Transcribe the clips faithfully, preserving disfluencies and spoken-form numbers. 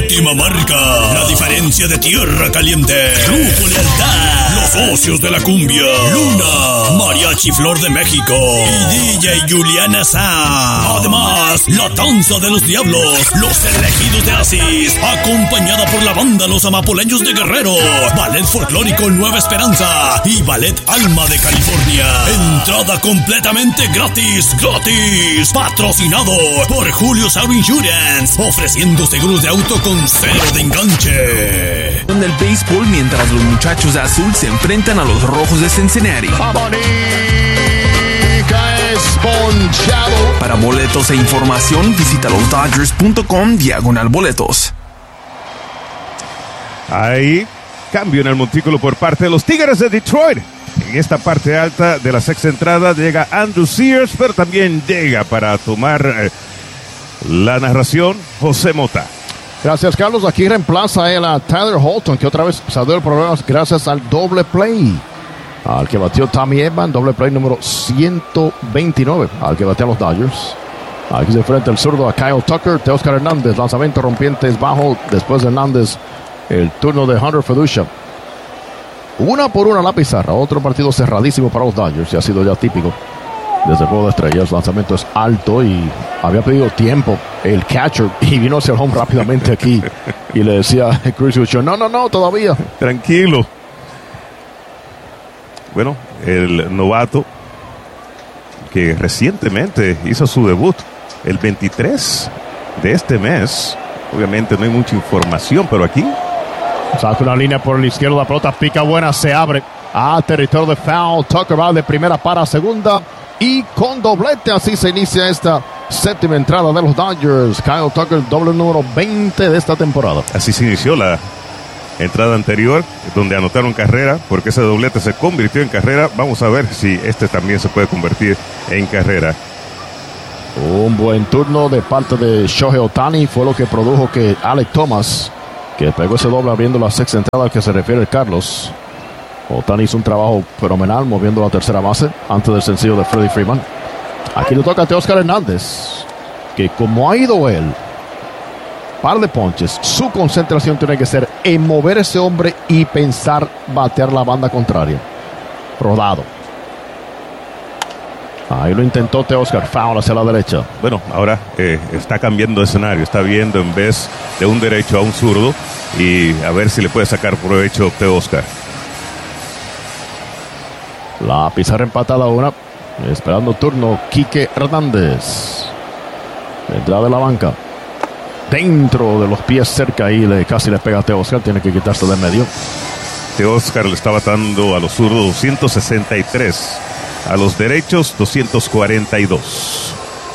última marca. La diferencia de Tierra Caliente. Grupo Lealtad. Los socios de la cumbia. Luna. Mariachi Flor de México. Y D J Juliana Sa. Además, la danza de los diablos. Los elegidos de Asis. Acompañada por la banda Los Amapoleños de Guerrero. Ballet folclórico Nueva Esperanza. Y Ballet Alma de California. Entrada completamente gratis. Gratis. Patrocinado por Julio Sauer Insurance. Ofreciendo seguros de auto con cero de enganche. En el béisbol, mientras los muchachos de azul se enfrentan a los rojos de Cincinnati. Para boletos e información, visita los dodgers punto com diagonal boletos. Ahí, cambio en el montículo por parte de los Tigres de Detroit. En esta parte alta de la sexta entrada llega Andrew Sears, pero también llega para tomar eh, la narración José Mota. Gracias, Carlos. Aquí reemplaza él a Tyler Holton, que otra vez salió de problemas gracias al doble play. Al que batió Tommy Edman, doble play número ciento veintinueve, al que batean los Dodgers. Aquí se enfrenta el zurdo a Kyle Tucker, Teoscar Hernández, lanzamiento rompientes bajo. Después de Hernández, el turno de Hunter Feducia. Una por una la pizarra. Otro partido cerradísimo para los Dodgers, y ha sido ya típico desde el juego de estrellas. El lanzamiento es alto y había pedido tiempo el catcher y vino hacia el home rápidamente aquí y le decía a Chris Boucher, no, no, no, todavía. Tranquilo. Bueno, el novato que recientemente hizo su debut el veintitrés de este mes. Obviamente no hay mucha información, pero aquí saca una línea por la izquierda, la pelota pica buena, se abre a territorio de foul. Tucker va de primera para segunda y con doblete así se inicia esta séptima entrada de los Dodgers. Kyle Tucker, doble número veinte de esta temporada. Así se inició la entrada anterior, donde anotaron carrera, porque ese doblete se convirtió en carrera. Vamos a ver si este también se puede convertir en carrera. Un buen turno de parte de Shohei Ohtani fue lo que produjo que Alek Thomas, que pegó ese doble abriendo la sexta entrada al que se refiere Carlos. Ohtani hizo un trabajo fenomenal moviendo la tercera base antes del sencillo de Freddie Freeman. Aquí le toca a Teoscar Hernández, que como ha ido él, par de ponches, su concentración tiene que ser en mover ese hombre y pensar batear la banda contraria. Rodado. Ahí lo intentó Teoscar, foul hacia la derecha. Bueno, ahora eh, está cambiando de escenario, está viendo en vez de un derecho a un zurdo y a ver si le puede sacar provecho Teoscar. La pizarra empatada a una, esperando turno Quique Hernández. Entrada de la banca. Dentro de los pies cerca y le, casi le pega a Teoscar, tiene que quitarse de medio. Teoscar le está batando a los zurdos doscientos sesenta y tres. A los derechos, doscientos cuarenta y dos.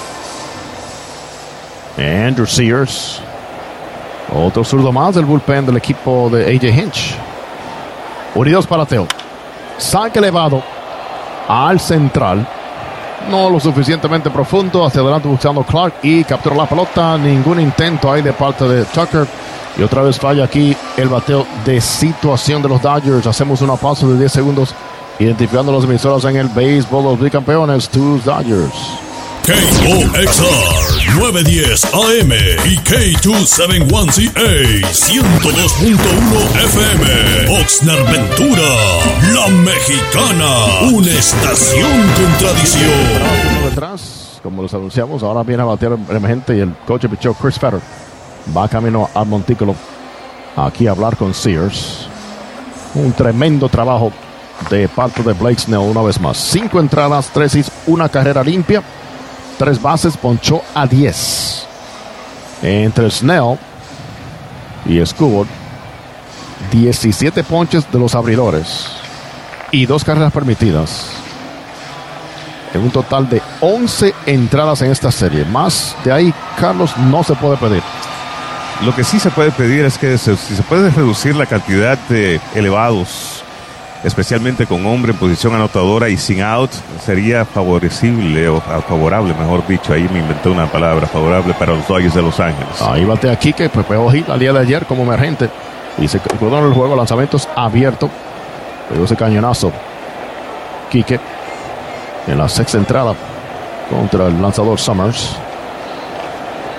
Andrew Sears. Otro zurdo más del bullpen del equipo de A J Hinch. Unidos para Teo. Saque elevado al central. No lo suficientemente profundo. Hacia adelante buscando Clark y captura la pelota. Ningún intento hay de parte de Tucker. Y otra vez falla aquí el bateo de situación de los Dodgers. Hacemos una pausa de diez segundos. Identificando las emisoras en el béisbol, los bicampeones, tus Dodgers. K O X R nueve diez A M y K doscientos setenta y uno C A ciento dos punto uno F M. Oxnard Ventura, la mexicana, una estación con tradición. Detrás, como les anunciamos, ahora viene a batear el emergente y el coach de picheo Chris Fetter va camino al montículo aquí a hablar con Sears. Un tremendo trabajo de parte de Blake Snell una vez más. Cinco entradas, tres hits, una carrera limpia, tres bases, ponchó a diez. Entre Snell y Skubal, diecisiete ponches de los abridores y dos carreras permitidas. En un total de once entradas en esta serie. Más de ahí, Carlos, no se puede pedir. Lo que sí se puede pedir es que se, si se puede reducir la cantidad de elevados, especialmente con hombre en posición anotadora y sin out, sería favorecible o favorable, mejor dicho. Ahí me inventé una palabra, favorable para los Dodgers de Los Ángeles. Ahí batea Quique, pues pegó hit al día de ayer como emergente y se quedó en el juego, lanzamientos abiertos. Pegó ese cañonazo Quique en la sexta entrada contra el lanzador Summers.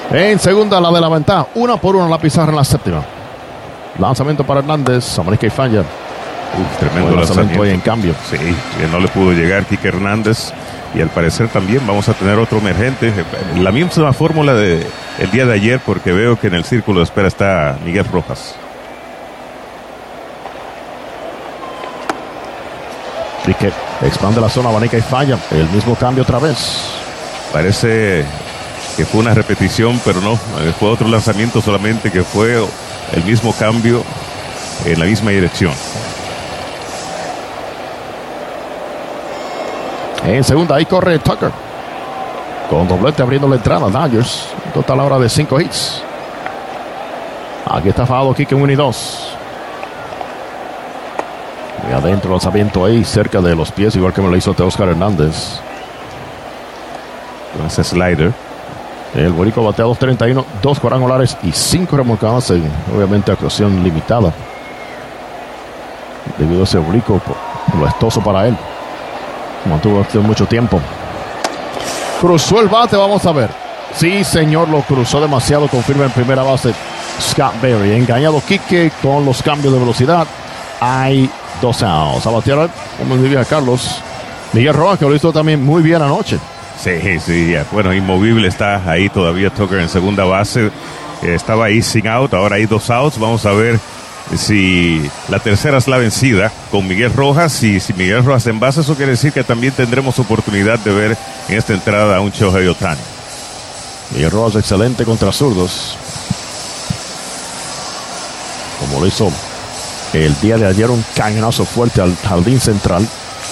En segunda, la de la ventaja. Una por una la pizarra en la séptima. Lanzamiento para Hernández. America y falla. Uf, tremendo lanzamiento, lanzamiento ahí en cambio. Sí, que no le pudo llegar Kike Hernández. Y al parecer también vamos a tener otro emergente. La misma fórmula de el día de ayer, porque veo que en el círculo de espera está Miguel Rojas. Piquet expande la zona, abanica y falla. El mismo cambio otra vez. Parece que fue una repetición, pero no. Fue otro lanzamiento solamente que fue el mismo cambio en la misma dirección. En segunda, ahí corre Tucker. Con doblete abriendo la entrada, Dodgers. Total ahora de cinco hits. Aquí está fallado Kike en uno y dos. Y adentro lanzamiento ahí, cerca de los pies, igual que me lo hizo Teóscar Hernández. Con ese slider. El Boricua batea dos treinta y uno, dos cuadrangulares y cinco remolcadas en, obviamente, actuación limitada. Debido a ese Boricua, lo estoso para él. Mantuvo acción mucho tiempo. Cruzó el bate, vamos a ver. Sí, señor, lo cruzó demasiado. Confirma en primera base Scott Berry. Engañado Kike con los cambios de velocidad. Hay dos outs. A batear, como diría Carlos, Miguel Rojas, que lo hizo también muy bien anoche. Sí, sí, bueno, inmovible está ahí todavía Tucker en segunda base. Estaba ahí sin out, ahora hay dos outs. Vamos a ver si la tercera es la vencida con Miguel Rojas. Y si Miguel Rojas en base, eso quiere decir que también tendremos oportunidad de ver en esta entrada a un Shohei Ohtani. Miguel Rojas excelente contra zurdos, como lo hizo el día de ayer, un cañonazo fuerte al jardín central.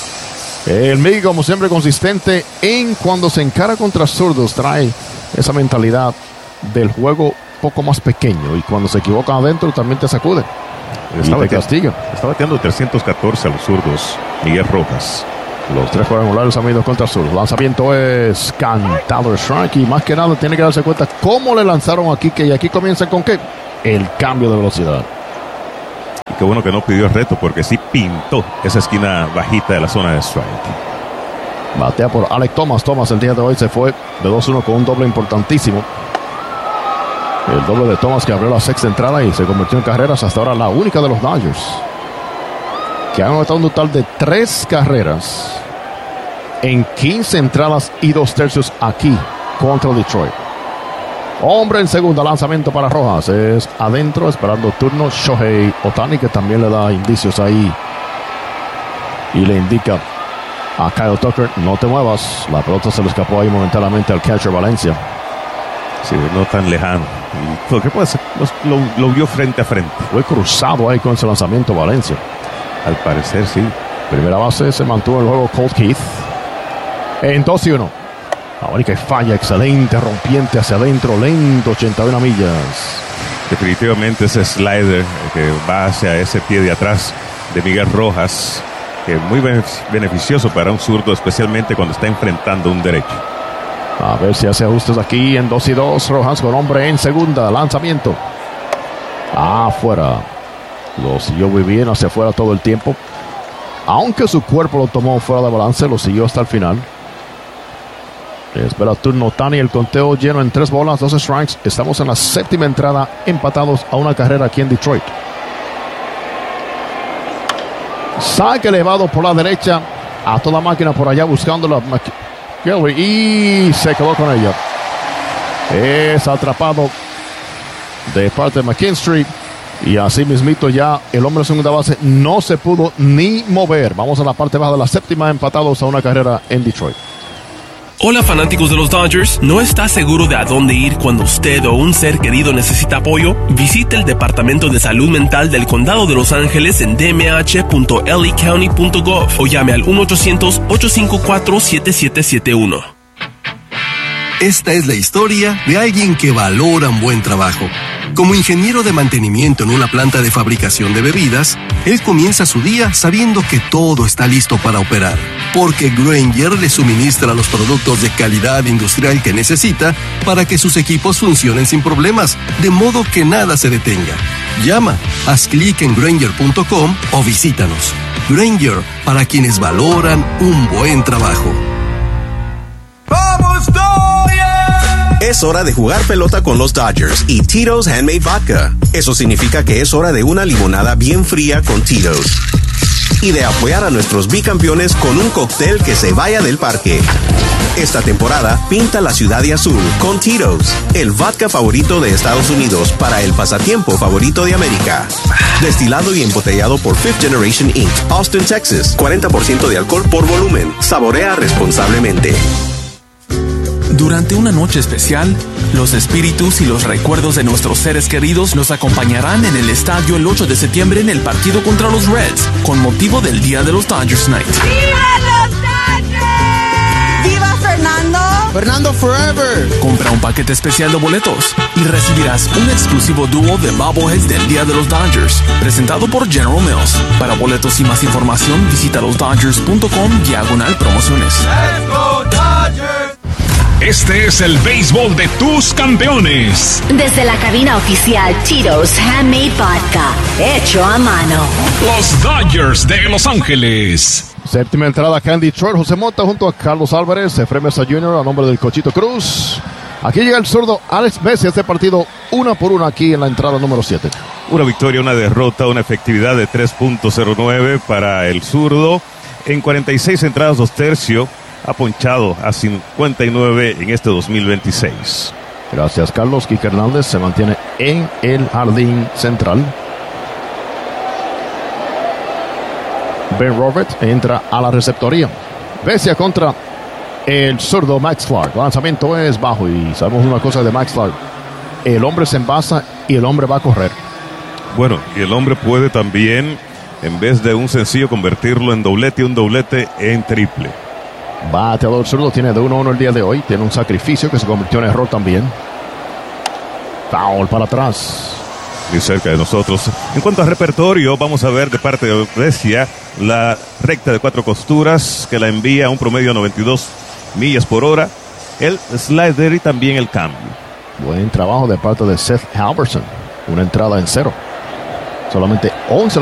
El Miguel, como siempre, consistente en cuando se encara contra zurdos, trae esa mentalidad del juego poco más pequeño, y cuando se equivoca adentro también te sacude y te castiga. Está bateando trescientos catorce a los zurdos Miguel Rojas. Los tres cuadrangulares han ido contra zurdos. Lanzamiento es cantado, strike, y más que nada tiene que darse cuenta cómo le lanzaron aquí, que y aquí comienza con qué, el cambio de velocidad. Y qué bueno que no pidió el reto, porque sí pintó esa esquina bajita de la zona de strike. Batea por Alek Thomas. Thomas el día de hoy se fue de dos uno con un doble importantísimo. El doble de Thomas, que abrió la sexta entrada y se convirtió en carreras. Hasta ahora la única de los Dodgers, que han anotado un total de tres carreras en quince entradas y dos tercios aquí contra Detroit. Hombre en segunda, lanzamiento para Rojas. Es adentro, esperando turno Shohei Ohtani, que también le da indicios ahí y le indica a Kyle Tucker: no te muevas. La pelota se le escapó ahí momentáneamente al catcher Valencia. Sí, no tan lejano. ¿Qué puede ser? Lo, lo, lo vio frente a frente. Fue cruzado ahí con ese lanzamiento Valencia. Al parecer, sí. Primera base, se mantuvo el juego Colt Keith. En dos y uno. Ahora que falla, excelente, rompiente hacia adentro, lento, ochenta y una millas. Definitivamente ese slider que va hacia ese pie de atrás de Miguel Rojas, que es muy beneficioso para un zurdo, especialmente cuando está enfrentando un derecho. A ver si hace ajustes aquí en dos y dos. Rojas con hombre en segunda, lanzamiento afuera. Lo siguió muy bien hacia afuera todo el tiempo, aunque su cuerpo lo tomó fuera de balance, lo siguió hasta el final. Espera turno Ohtani, el conteo lleno en tres bolas, dos strikes. Estamos en la séptima entrada, empatados a una carrera aquí en Detroit. Saque elevado por la derecha, a toda máquina por allá buscando la McKelvey, y se quedó con ella. Es atrapado de parte de McKinstry, y así mismito ya el hombre de segunda base no se pudo ni mover. Vamos a la parte baja de la séptima, empatados a una carrera en Detroit. Hola fanáticos de los Dodgers, ¿no está seguro de a dónde ir cuando usted o un ser querido necesita apoyo? Visite el Departamento de Salud Mental del Condado de Los Ángeles en d m h punto l a county punto gov o llame al uno ochocientos, ocho cinco cuatro, siete siete siete uno. Esta es la historia de alguien que valora un buen trabajo. Como ingeniero de mantenimiento en una planta de fabricación de bebidas, él comienza su día sabiendo que todo está listo para operar, porque Grainger le suministra los productos de calidad industrial que necesita para que sus equipos funcionen sin problemas, de modo que nada se detenga. Llama, haz clic en Grainger punto com o visítanos. Grainger, para quienes valoran un buen trabajo. ¡Vamos, Dodgers! Es hora de jugar pelota con los Dodgers y Tito's Handmade Vodka. Eso significa que es hora de una limonada bien fría con Tito's. Y de apoyar a nuestros bicampeones con un cóctel que se vaya del parque. Esta temporada, pinta la ciudad de azul con Tito's, el vodka favorito de Estados Unidos para el pasatiempo favorito de América. Destilado y embotellado por Fifth Generation incorporated, Austin, Texas. cuarenta por ciento de alcohol por volumen. Saborea responsablemente. Durante una noche especial, los espíritus y los recuerdos de nuestros seres queridos los acompañarán en el estadio el ocho de septiembre en el partido contra los Reds, con motivo del Día de los Dodgers Night. ¡Viva los Dodgers! ¡Viva Fernando! ¡Fernando Forever! Compra un paquete especial de boletos y recibirás un exclusivo dúo de bobbleheads del Día de los Dodgers, presentado por General Mills. Para boletos y más información, visita los dodgers punto com diagonal promociones. ¡Let's go Dodgers! Este es el béisbol de tus campeones. Desde la cabina oficial Tito's Handmade Vodka, hecho a mano. Los Dodgers de Los Ángeles. Séptima entrada acá en Detroit. José Mota junto a Carlos Álvarez, Efraín Mesa junior a nombre del Cochito Cruz. Aquí llega el zurdo Alex Messi. Este partido una por una aquí en la entrada número siete. Una victoria, una derrota, una efectividad de tres punto cero nueve para el zurdo. En cuarenta y seis entradas, dos tercios. Ha ponchado a cincuenta y nueve en este dos mil veintiséis. Gracias, Carlos. Kike Hernández se mantiene en el jardín central. Ben Robert entra a la receptoría. Bessia contra el zurdo Max Clark. El lanzamiento es bajo y sabemos una cosa de Max Clark. El hombre se envasa y el hombre va a correr. Bueno, y el hombre puede también, en vez de un sencillo, convertirlo en doblete y un doblete en triple. Bateador zurdo tiene de uno a uno el día de hoy. Tiene un sacrificio que se convirtió en error también. Foul para atrás. Muy cerca de nosotros. En cuanto a repertorio, vamos a ver de parte de Bessia la recta de cuatro costuras que la envía a un promedio de noventa y dos millas por hora. El slider y también el cambio. Buen trabajo de parte de Seth Halverson. Una entrada en cero. Solamente once